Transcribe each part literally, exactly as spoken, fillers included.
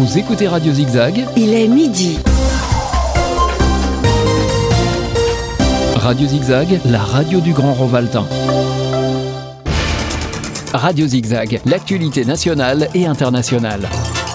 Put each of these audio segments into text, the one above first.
Vous écoutez Radio Zigzag. Il est midi. Radio Zigzag, la radio du Grand Rovaltin. Radio Zigzag, l'actualité nationale et internationale.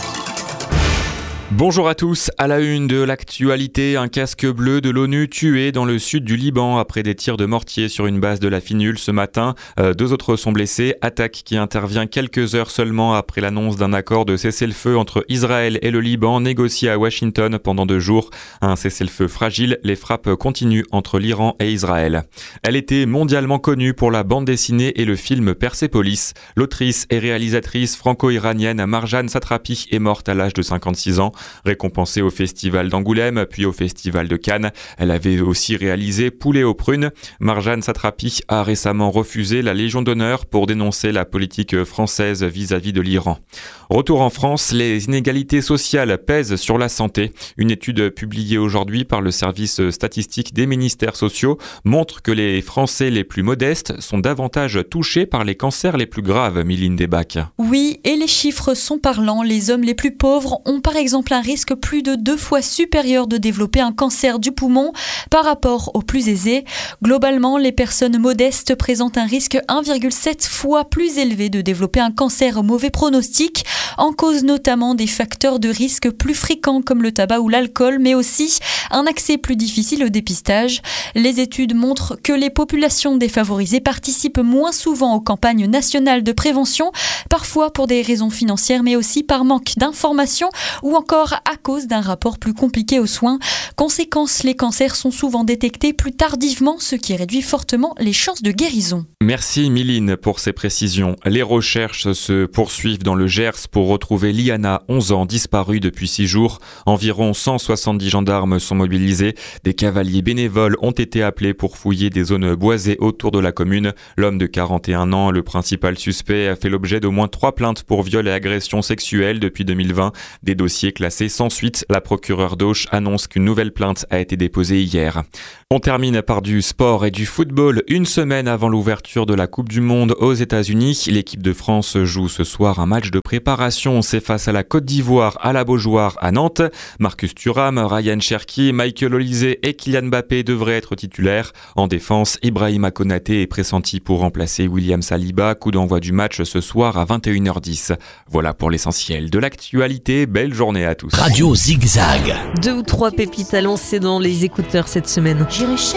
Bonjour à tous, à la une de l'actualité, un casque bleu de l'ONU tué dans le sud du Liban après des tirs de mortier sur une base de la Finule ce matin. Euh, deux autres sont blessés, attaque qui intervient quelques heures seulement après l'annonce d'un accord de cessez-le-feu entre Israël et le Liban négocié à Washington pendant deux jours. Un cessez-le-feu fragile, les frappes continuent entre l'Iran et Israël. Elle était mondialement connue pour la bande dessinée et le film Persepolis. L'autrice et réalisatrice franco-iranienne Marjane Satrapi est morte à l'âge de cinquante-six ans. Récompensée au Festival d'Angoulême, puis au Festival de Cannes. Elle avait aussi réalisé Poulet aux prunes. Marjane Satrapi a récemment refusé la Légion d'honneur pour dénoncer la politique française vis-à-vis de l'Iran. Retour en France, les inégalités sociales pèsent sur la santé. Une étude publiée aujourd'hui par le service statistique des ministères sociaux montre que les Français les plus modestes sont davantage touchés par les cancers les plus graves, Miline Desbacs. Oui, et les chiffres sont parlants. Les hommes les plus pauvres ont par exemple un risque plus de deux fois supérieur de développer un cancer du poumon par rapport aux plus aisés. Globalement, les personnes modestes présentent un risque un virgule sept fois plus élevé de développer un cancer au mauvais pronostic, en cause notamment des facteurs de risque plus fréquents comme le tabac ou l'alcool, mais aussi un accès plus difficile au dépistage. Les études montrent que les populations défavorisées participent moins souvent aux campagnes nationales de prévention, parfois pour des raisons financières, mais aussi par manque d'informations ou encore à cause d'un rapport plus compliqué aux soins. Conséquence, les cancers sont souvent détectés plus tardivement, ce qui réduit fortement les chances de guérison. Merci Miline pour ces précisions. Les recherches se poursuivent dans le Gers pour retrouver Liana, onze ans, disparue depuis six jours. Environ cent soixante-dix gendarmes sont mobilisés. Des cavaliers bénévoles ont été appelés pour fouiller des zones boisées autour de la commune. L'homme de quarante et un ans, le principal suspect, a fait l'objet d'au moins trois plaintes pour viol et agression sexuelle depuis deux mille vingt. Des dossiers classés sans suite. La procureure d'Auch annonce qu'une nouvelle plainte a été déposée hier. On termine par du sport et du football. Une semaine avant l'ouverture de la Coupe du Monde aux États-Unis, l'équipe de France joue ce soir un match de préparation. C'est face à la Côte d'Ivoire à la Beaujoire à Nantes. Marcus Thuram, Ryan Cherki, Michael Olise et Kylian Mbappé devraient être titulaires. En défense, Ibrahima Konaté est pressenti pour remplacer William Saliba. Coup d'envoi du match ce soir à vingt et une heures dix. Voilà pour l'essentiel de l'actualité. Belle journée à tous. Radio Zigzag. Deux ou trois pépites à lancer dans les écouteurs cette semaine.